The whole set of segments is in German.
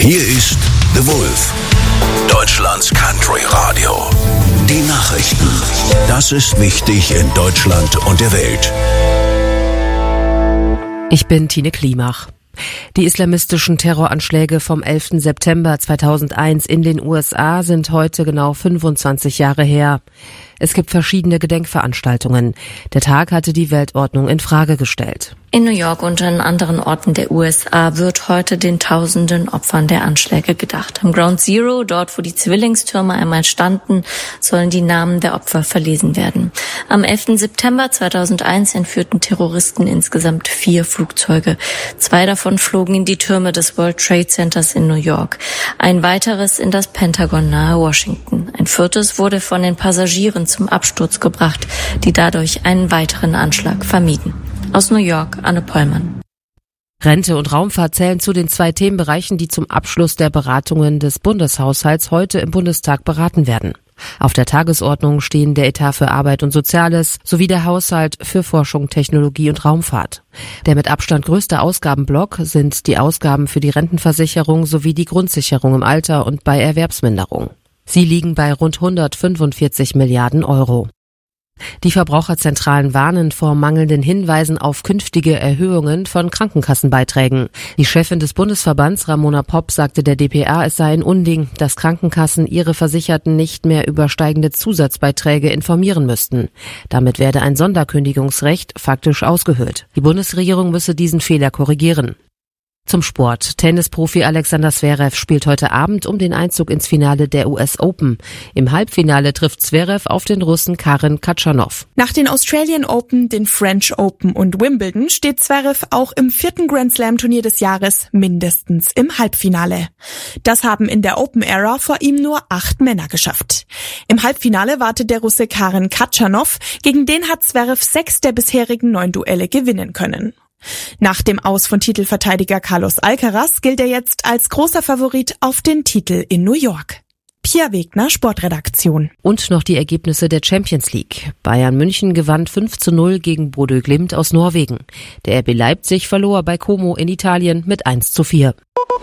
Hier ist The Wolf, Deutschlands Country Radio. Die Nachrichten. Das ist wichtig in Deutschland und der Welt. Ich bin Tine Klimach. Die islamistischen Terroranschläge vom 11. September 2001 in den USA sind heute genau 25 Jahre her. Es gibt verschiedene Gedenkveranstaltungen. Der Tag hatte die Weltordnung in Frage gestellt. In New York und an anderen Orten der USA wird heute den tausenden Opfern der Anschläge gedacht. Am Ground Zero, dort wo die Zwillingstürme einmal standen, sollen die Namen der Opfer verlesen werden. Am 11. September 2001 entführten Terroristen insgesamt 4 Flugzeuge. 2 davon flogen in die Türme des World Trade Centers in New York. Ein weiteres in das Pentagon nahe Washington. Ein 4. wurde von den Passagieren zum Absturz gebracht, die dadurch einen weiteren Anschlag vermieden. Aus New York, Anne Pollmann. Rente und Raumfahrt zählen zu den 2 Themenbereichen, die zum Abschluss der Beratungen des Bundeshaushalts heute im Bundestag beraten werden. Auf der Tagesordnung stehen der Etat für Arbeit und Soziales sowie der Haushalt für Forschung, Technologie und Raumfahrt. Der mit Abstand größte Ausgabenblock sind die Ausgaben für die Rentenversicherung sowie die Grundsicherung im Alter und bei Erwerbsminderung. Sie liegen bei rund 145 Milliarden Euro. Die Verbraucherzentralen warnen vor mangelnden Hinweisen auf künftige Erhöhungen von Krankenkassenbeiträgen. Die Chefin des Bundesverbands, Ramona Popp, sagte der dpa, es sei ein Unding, dass Krankenkassen ihre Versicherten nicht mehr über steigende Zusatzbeiträge informieren müssten. Damit werde ein Sonderkündigungsrecht faktisch ausgehöhlt. Die Bundesregierung müsse diesen Fehler korrigieren. Zum Sport. Tennisprofi Alexander Zverev spielt heute Abend um den Einzug ins Finale der US Open. Im Halbfinale trifft Zverev auf den Russen Karen Khachanov. Nach den Australian Open, den French Open und Wimbledon steht Zverev auch im 4. Grand Slam Turnier des Jahres mindestens im Halbfinale. Das haben in der Open-Ära vor ihm nur 8 Männer geschafft. Im Halbfinale wartet der Russe Karen Khachanov, gegen den hat Zverev 6 der bisherigen 9 Duelle gewinnen können. Nach dem Aus von Titelverteidiger Carlos Alcaraz gilt er jetzt als großer Favorit auf den Titel in New York. Pia Wegner, Sportredaktion. Und noch die Ergebnisse der Champions League. Bayern München gewann 5:0 gegen Bodø Glimt aus Norwegen. Der RB Leipzig verlor bei Como in Italien mit 1:4.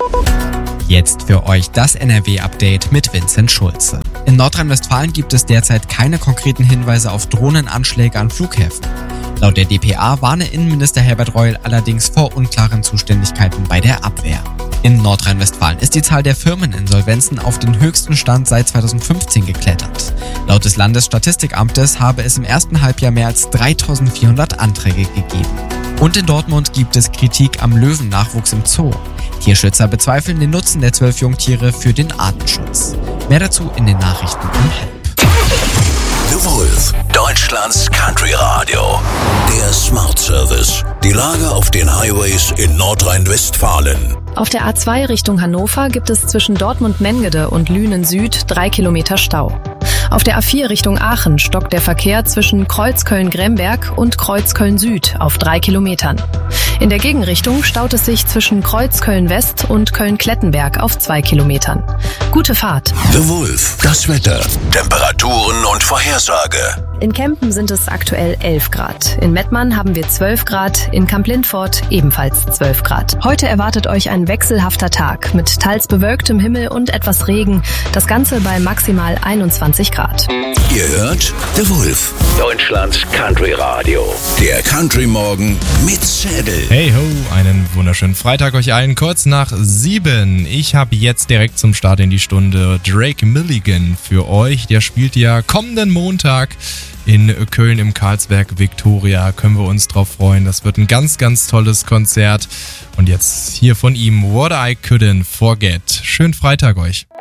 Jetzt für euch das NRW-Update mit Vincent Schulze. In Nordrhein-Westfalen gibt es derzeit keine konkreten Hinweise auf Drohnenanschläge an Flughäfen. Laut der dpa warne Innenminister Herbert Reul allerdings vor unklaren Zuständigkeiten bei der Abwehr. In Nordrhein-Westfalen ist die Zahl der Firmeninsolvenzen auf den höchsten Stand seit 2015 geklettert. Laut des Landesstatistikamtes habe es im ersten Halbjahr mehr als 3.400 Anträge gegeben. Und in Dortmund gibt es Kritik am Löwennachwuchs im Zoo. Tierschützer bezweifeln den Nutzen der 12 Jungtiere für den Artenschutz. Mehr dazu in den Nachrichten um 12:30. The Wolf, Deutschlands Country Radio. Der Smart Service. Die Lage auf den Highways in Nordrhein-Westfalen. Auf der A2 Richtung Hannover gibt es zwischen Dortmund-Mengede und Lünen Süd 3 Kilometer Stau. Auf der A4 Richtung Aachen stockt der Verkehr zwischen Kreuzköln-Gremberg und Kreuzköln-Süd auf 3 Kilometern. In der Gegenrichtung staut es sich zwischen Kreuzköln-West und Köln-Klettenberg auf 2 Kilometern. Gute Fahrt. The Wolf, das Wetter, Temperaturen und Vorhersage. In Kempen sind es aktuell 11 Grad. In Mettmann haben wir 12 Grad, in Kamp-Lindfort ebenfalls 12 Grad. Heute erwartet euch ein wechselhafter Tag mit teils bewölktem Himmel und etwas Regen. Das Ganze bei maximal 21 Grad. Ihr hört The Wolf, Deutschlands Country Radio. Der Country Morgen mit Zedel. Hey ho, einen wunderschönen Freitag euch allen. Kurz nach 7. Ich habe jetzt direkt zum Start in die Stunde Drake Milligan für euch. Der spielt ja kommenden Montag in Köln im Karlsberg Victoria. Können wir uns drauf freuen. Das wird ein ganz, ganz tolles Konzert. Und jetzt hier von ihm What I Couldn't Forget. Schönen Freitag euch.